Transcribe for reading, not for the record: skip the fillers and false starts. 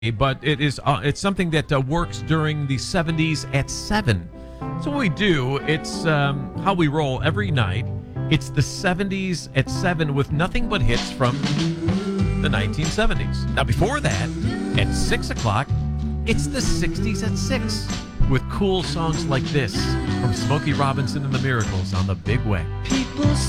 but it's something that works during the 70s at 7. So what we do, it's how we roll every night. It's the 70s at 7 with nothing but hits from the 1970s. Now before that, at 6 o'clock, it's the 60s at 6 with cool songs like this from Smokey Robinson and the Miracles on the Big Way. People